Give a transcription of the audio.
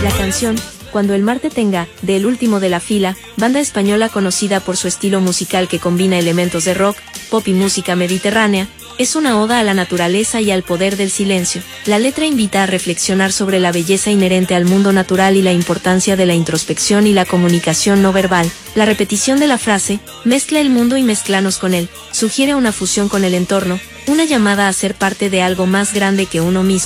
La canción Cuando el mar te tenga, de El Último de la Fila, banda española conocida por su estilo musical que combina elementos de rock, pop y música mediterránea, es una oda a la naturaleza y al poder del silencio. La letra invita a reflexionar sobre la belleza inherente al mundo natural y la importancia de la introspección y la comunicación no verbal. La repetición de la frase, mezcla el mundo y mezclanos con él, sugiere una fusión con el entorno, una llamada a ser parte de algo más grande que uno mismo.